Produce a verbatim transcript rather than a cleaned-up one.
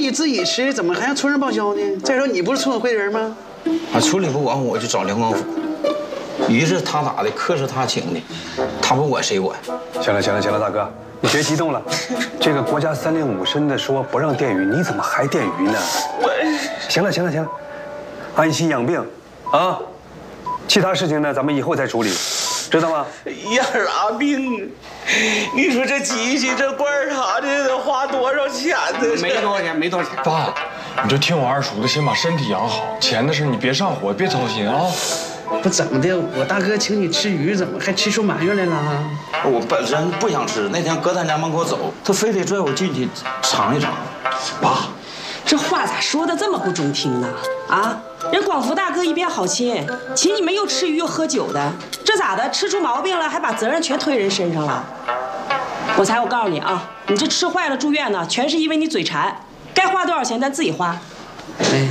你自己吃，怎么还让村上报销呢？再说你不是村委会人吗？ 啊，村里不管我就找梁光甫，鱼是他打的，客是他请的，他不管谁管。 行了行了行了，大哥，你别激动了。这个国家三令五申的说不让电鱼，你怎么还电鱼呢？我行了行了行了，安心养病啊。其他事情呢，咱们以后再处理，知道吗？ 养啥病？你说这机器、这罐儿啥的得花多少钱呢？ 没多少钱，没多少钱。 爸，你就听我二叔的，先把身体养好，钱的事你别上火，别操心啊。 不怎么的，我大哥请你吃鱼，怎么还吃出埋怨来了？ 我本身不想吃，那天搁他家门口走，他非得拽我进去尝一尝。 爸， 这话咋说的这么不中听呢？啊，人广福大哥一片好心，请你们又吃鱼又喝酒的，这咋的？吃出毛病了，还把责任全推人身上了？我才，我告诉你啊，你这吃坏了住院呢，全是因为你嘴馋，该花多少钱咱自己花。 哎，